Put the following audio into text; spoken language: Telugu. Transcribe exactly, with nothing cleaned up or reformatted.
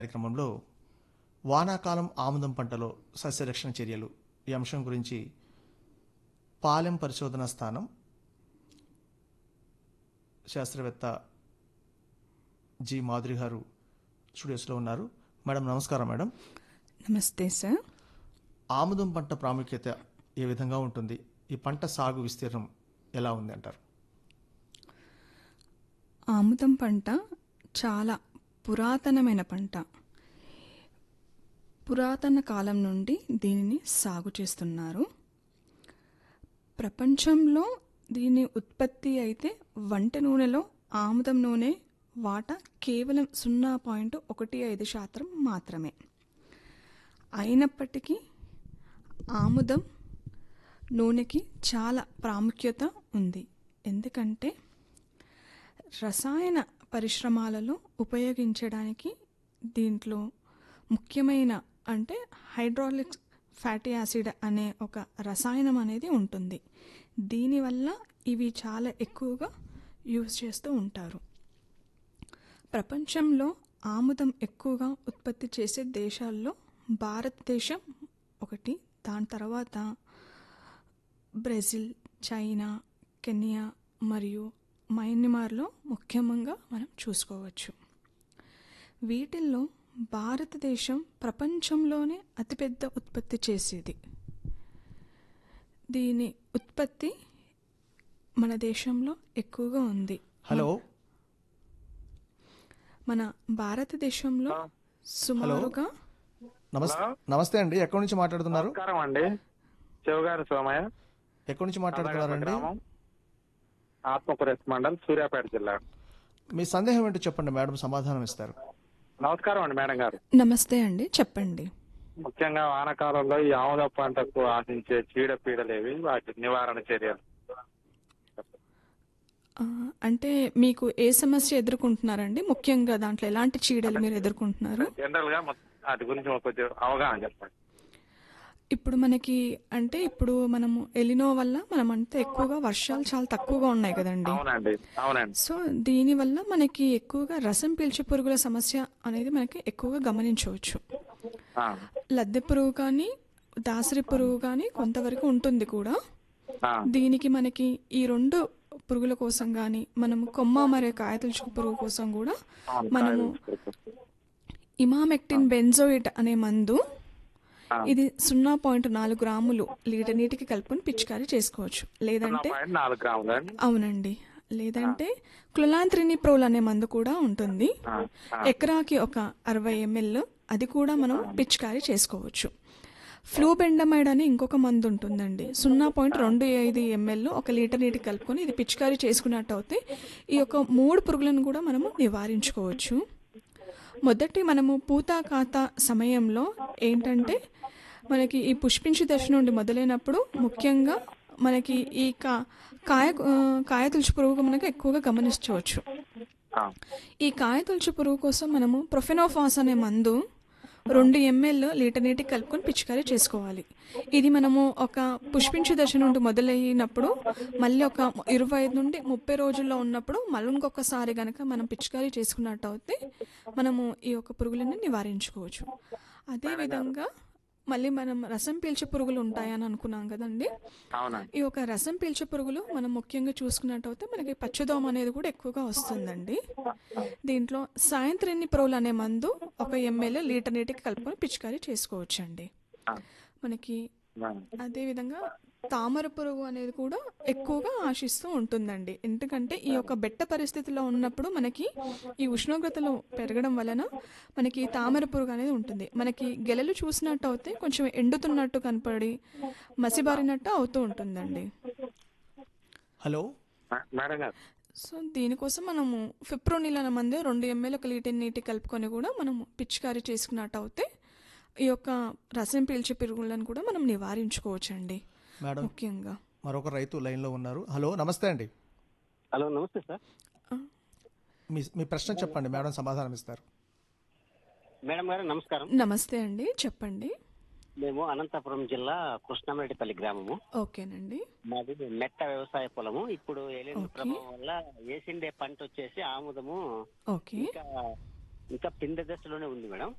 కార్యక్రమంలో వానాకాలం ఆముదం పంటలో సస్యరక్షణ చర్యలు ఈ అంశం గురించి పాలెం పరిశోధనా స్థానం శాస్త్రవేత్త జి మాధురి గారు స్టూడియోస్లో ఉన్నారు. మేడం నమస్కారం. మేడం నమస్తే సార్. ఆముదం పంట ప్రాముఖ్యత ఏ విధంగా ఉంటుంది? ఈ పంట సాగు విస్తీర్ణం ఎలా ఉంది అంటారు? ఆముదం పంట చాలా పురాతనమైన పంట. పురాతన కాలం నుండి దీనిని సాగు చేస్తున్నారు. ప్రపంచంలో దీని ఉత్పత్తి అయితే వంట నూనెలో ఆముదం నూనె వాటా కేవలం సున్నా పాయింట్ ఒకటి ఐదు శాతం మాత్రమే. అయినప్పటికీ ఆముదం నూనెకి చాలా ప్రాముఖ్యత ఉంది. ఎందుకంటే రసాయన పరిశ్రమలలో ఉపయోగించడానికి దీంట్లో ముఖ్యమైన అంటే హైడ్రాలిక్ ఫ్యాటీ యాసిడ్ అనే ఒక రసాయనం అనేది ఉంటుంది. దీనివల్ల ఇవి చాలా ఎక్కువగా యూజ్ చేస్తూ ఉంటారు. ప్రపంచంలో ఆముదం ఎక్కువగా ఉత్పత్తి చేసే దేశాల్లో భారతదేశం ఒకటి, దాని తర్వాత బ్రెజిల్, చైనా, కెన్యా మరియు మయన్మార్లో ముఖ్యంగా మనం చూసుకోవచ్చు. వీటిల్లో భారతదేశం ప్రపంచంలోనే అతిపెద్ద ఉత్పత్తి చేసేది. దీని ఉత్పత్తి మన దేశంలో ఎక్కువగా ఉంది. హలో మన భారతదేశంలో సుమారుగా నమస్తే నమస్తే అండి. ఎక్కడి నుంచి మాట్లాడుతున్నారు? నమస్కారం అండి. శివగారి సోమయ్య, ఎక్కడి నుంచి మాట్లాడుతున్నారండి? గ్రామం, ఆత్మకూరేస్ మండల్, సూర్యాపేట జిల్లా. మీ సందేహం ఏంటో చెప్పండి, మేడం సమాధానం ఇస్తారు. నమస్కారం అండి మేడం గారు. నమస్తే అండి, చెప్పండి. ముఖ్యంగా వానాకాలంలో ఈ ఆముద పంటకు ఆశించే చీడపీడలేవి, వాటి నివారణ చర్యలు. ఆ, అంటే మీకు ఏ సమస్య ఎదుర్కొంటున్నారండి? ముఖ్యంగా దాంట్లో ఎలాంటి చీడలు మీరు ఎదుర్కొంటున్నారు? జనరల్ గా మొత్తం వాటి గురించి మాకు కొద్దిగా అవగాహన చెప్పండి. ఇప్పుడు మనకి అంటే ఇప్పుడు మనము ఎలినో వల్ల మనం అంతా ఎక్కువగా వర్షాలు చాలా తక్కువగా ఉన్నాయి కదండి. అవునండి అవునండి సో దీని వల్ల మనకి ఎక్కువగా రసం పీల్చే పురుగుల సమస్య అనేది మనకి ఎక్కువగా గమనించవచ్చు. ఆ, లద్దె పురుగు కానీ దాసరి పురుగు కానీ కొంతవరకు ఉంటుంది కూడా. ఆ, దీనికి మనకి ఈ రెండు పురుగుల కోసం కానీ మనము కొమ్మ మరియు కాయతలుచుకు పురుగు కోసం కూడా అవును, మనము కాయలు. ఇమామెక్టిన్ బెంజోయిట్ అనే మందు, ఆ, ఇది సున్నా పాయింట్ నాలుగు గ్రాములు లీటర్ నీటికి కలుపుకొని పిచికారీ చేసుకోవచ్చు. లేదంటే సున్నా పాయింట్ నాలుగు గ్రాములు అండి. అవునండి, లేదంటే క్లోలాంత్రినిప్రోల్ అనే మందు కూడా ఉంటుంది. ఆ, ఆ, ఎకరాకి ఒక అరవై ఎంఎల్ అది కూడా మనం పిచికారీ చేసుకోవచ్చు. ఫ్లూబెండమైడ్ అని ఇంకొక మందు ఉంటుందండి. సున్నా పాయింట్ రెండు ఐదు ఎంఎల్ ఒక లీటర్ నీటికి కలుపుకొని ఇది పిచికారీ చేసుకున్నట్టు అయితే ఈ యొక్క మూడు పురుగులను కూడా మనము నివారించుకోవచ్చు. మొదటి మనము పూత కాత సమయంలో ఏంటంటే మనకి ఈ పుష్పించు దశ నుండి మొదలైనప్పుడు ముఖ్యంగా మనకి ఈ కా కాయ కాయ తులుచు పురుగు మనకు ఎక్కువగా గమనించవచ్చు. ఆ, ఈ కాయ తులుచు పురుగు కోసం మనము ప్రొఫెనోఫాస్ అనే మందు రెండు ఎంఎల్ లీటర్ నీటికి కలుపుకొని పిచికారీ చేసుకోవాలి. ఇది మనము ఒక పుష్పించు దశ నుండి మొదలైనప్పుడు మళ్ళీ ఒక ఇరవై ఐదు నుండి ముప్పై రోజుల్లో ఉన్నప్పుడు మళ్ళీ ఇంకొకసారి కనుక మనం పిచికారీ చేసుకున్నట్టు అయితే మనము ఈ యొక్క పురుగులను నివారించుకోవచ్చు. అదేవిధంగా మళ్ళీ మనం రసం పీల్చే పురుగులు ఉంటాయని అనుకున్నాం కదండి. అవునండి. ఈ యొక్క రసం పీల్చే పురుగులు మనం ముఖ్యంగా చూసుకున్నట్టయితే మనకి పచ్చదోమ అనేది కూడా ఎక్కువగా వస్తుందండి. దీంట్లో సాయంత్రినిప్రోల్ అనే మందు ఒక ఎంఎల్ లీటర్ నీటికి కలుపుకొని పిచికారీ చేసుకోవచ్చండి. ఆ, మనకి ఆ, అదేవిధంగా తామర పురుగు అనేది కూడా ఎక్కువగా ఆశిస్తూ ఉంటుందండి. ఎందుకంటే ఈ యొక్క బెట్ట పరిస్థితిలో ఉన్నప్పుడు మనకి ఈ ఉష్ణోగ్రతలు పెరగడం వలన మనకి తామర పురుగు అనేది ఉంటుంది. మనకి గెలలు చూసినట్టు అయితే కొంచెం ఎండుతున్నట్టు కనపడి మసిబారినట్టు అవుతూ ఉంటుందండి. హలో మే- మేడం గారు. సో దీనికోసం మనము ఫిప్రోనిల్ అనే మందు రెండు ఎంఎల్ ఒక లీటర్ నీటి కలుపుకొని కూడా మనం పిచికారీ చేసుకున్నట్టు అయితే ఈ యొక్క రసం పీల్చే పురుగులను కూడా మనం నివారించుకోవచ్చండి. మేడం ముఖ్యంగా మరొక రైతు లైన్లో ఉన్నారు. హలో నమస్తే అండి. హలో నమస్తే సార్. మీ మీ ప్రశ్న చెప్పండి, మేడం సమాధానం ఇస్తారు. మేడం గారు నమస్కారం. నమస్తే అండి, చెప్పండి. మేము అనంతపురం జిల్లా కృష్ణారెడ్డిపల్లి గ్రామము. ఓకేనండి. మాది మెట్ట వ్యవసాయ పొలము. ఇప్పుడు ఎలిన ఓకే. ప్రభావం వల్ల వేసిండే పంట వచ్చేసి ఆముదము, ఓకే. ఇంకా ఇంకా పిండి దశలోనే ఉంది మేడం.